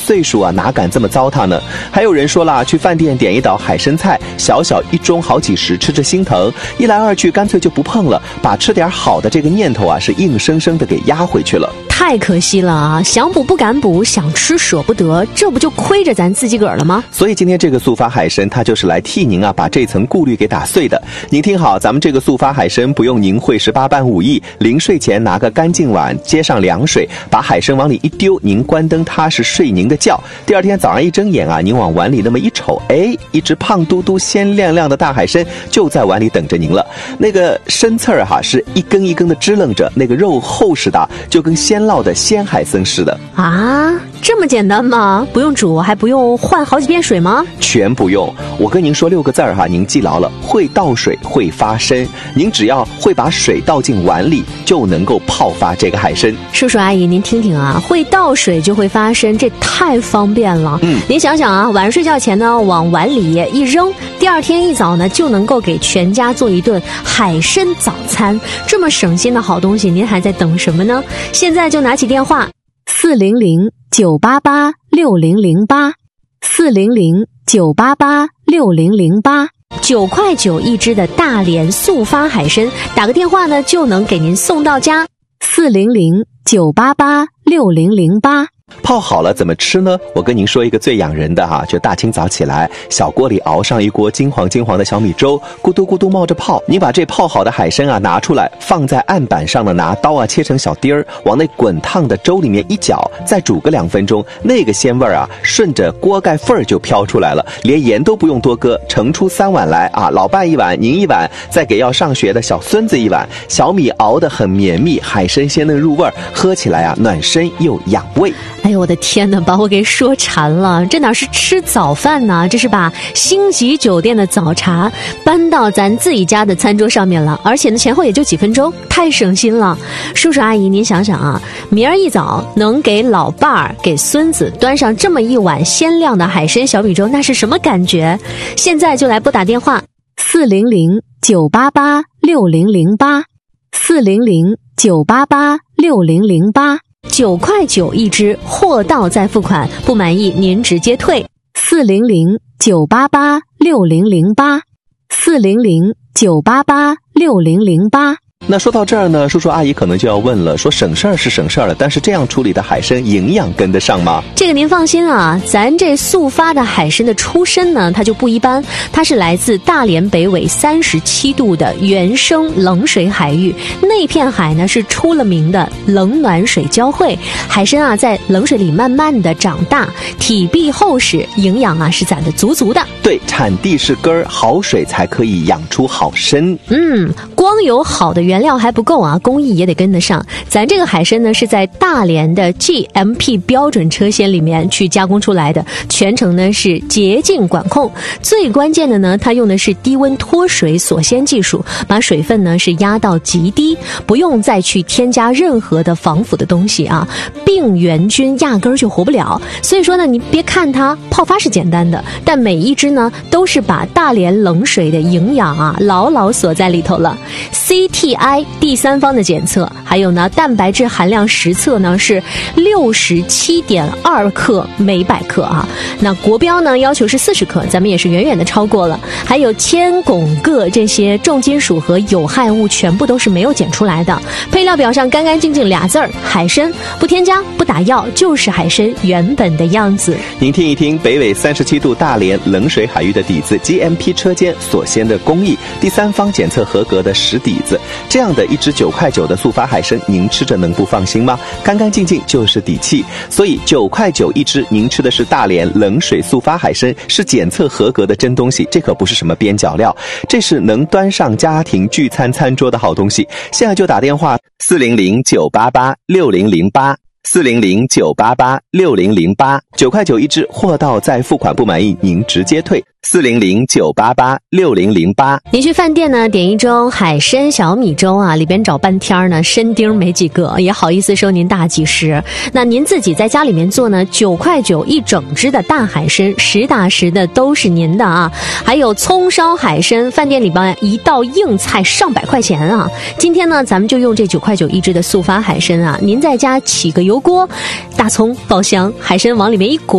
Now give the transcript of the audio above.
岁数啊，哪敢这么糟蹋呢？还有人说了，去饭店点一道海参菜，小小一盅好几十，吃着心疼，一来二去干脆就不碰了，把吃点好的这个念头啊，是硬生生的给压回去了。 太可惜了啊！想补不敢补，想吃舍不得，这不就亏着咱自己个儿了吗？ 所以今天这个速发海参，它就是来替您啊把这层顾虑给打碎的。您听好，咱们这个速发海参不用您会18般武艺，临睡前拿个干净碗，接上凉水，把海参往里一丢，您关灯踏实睡您的觉。第二天早上一睁眼啊，您往碗里那么一瞅，哎，一只胖嘟嘟、鲜亮亮的大海参就在碗里等着您了。那个参刺儿哈，是一根一根的支棱着，那个肉厚实的，就跟鲜烙的鲜海参似的啊！这么简单吗？不用煮，还不用换好几遍水吗？ 全不用。我跟您说6个字儿哈，您记牢了：会倒水，会发参。您只要会把水倒进碗里，就能够泡发这个海参。 叔叔阿姨，您听听啊，会倒水就会发参，这太方便了。您想想啊，晚上睡觉前呢，往碗里一扔，第二天一早呢，就能够给全家做一顿海参早餐。这么省心的好东西，您还在等什么呢？现在就拿起电话400-988-6008 400-988-6008 9块9一只的大连速发海参，打个电话呢就能给您送到家。400-988-6008。 泡好了怎么吃呢？我跟您说一个最养人的哈，就大清早起来，小锅里熬上一锅金黄金黄的小米粥，咕嘟咕嘟冒着泡。你把这泡好的海参啊拿出来，放在案板上呢，拿刀啊切成小丁儿，往那滚烫的粥里面一搅，再煮个2分钟，那个鲜味啊顺着锅盖缝儿就飘出来了，连盐都不用多搁，盛出3碗来啊，老伴1碗，您1碗，再给要上学的小孙子1碗。小米熬得很绵密，海参鲜嫩入味，喝起来啊暖身又养胃。 哎呦我的天哪，把我给说馋了，这哪是吃早饭呢，这是把星级酒店的早茶搬到咱自己家的餐桌上面了，而且呢前后也就几分钟，太省心了。叔叔阿姨您想想啊，明儿一早能给老伴儿给孙子端上这么一碗鲜亮的海参小米粥，那是什么感觉？现在就来拨打电话400-988-6008 400-988-6008 9块9一只，货到再付款，不满意您直接退。400-988-6008 400-988-6008。 那说到这儿呢，叔叔阿姨可能就要问了，说省事儿是省事儿了，但是这样处理的海参营养跟得上吗？ 这个您放心啊，咱这速发的海参的出身呢，它就不一般，它是来自大连北纬37度的原生冷水海域，那片海呢是出了名的冷暖水交汇，海参啊在冷水里慢慢的长大，体壁厚实，营养啊是攒得足足的。 对，产地是根儿，好水才可以养出好参。 光有好的原料还不够啊，工艺也得跟得上。咱这个海参呢是在大连的 GMP 标准车间里面去加工出来的，全程呢是洁净管控。最关键的呢，它用的是低温脱水锁鲜技术，把水分呢是压到极低，不用再去添加任何的防腐的东西啊，病原菌压根儿就活不了。所以说呢，你别看它泡发是简单的，但每一只呢都是把大连冷水的营养啊牢牢锁在里头了。CTI 第3方的检测，还有呢蛋白质含量实测呢是67.2克每100克啊，那国标呢要求是40克，咱们也是远远的超过了。还有铅、汞、铬这些重金属和有害物全部都是没有检出来的。配料表上干干净净俩字儿，海参，不添加不打药，就是海参原本的样子。 您听一听北纬37度大连冷水海域的底子， GMP 车间锁鲜的工艺，第3方检测合格的实底子，这样的一只9块9的速发海参，您吃着能不放心吗？干干净净就是底气。所以9块9一只，您吃的是大连冷水速发海参，是检测合格的真东西，这可不是什么边角料，这是能端上家庭聚餐餐桌的好东西。现在就打电话400-988-6008 400-988-6008 9块9一只，货到再付款，不满意您直接退。400-988-6008。 您去饭店呢点一盅海参小米粥啊，里边找半天呢参丁没几个，也好意思收您大几十。那您自己在家里面做呢，9块9一整只的大海参，实打实的都是您的啊。还有葱烧海参，饭店里边一道硬菜上百块钱啊。今天呢咱们就用这9块9一只的速发海参啊，您在家起个油锅，大葱爆香，海参往里面一裹。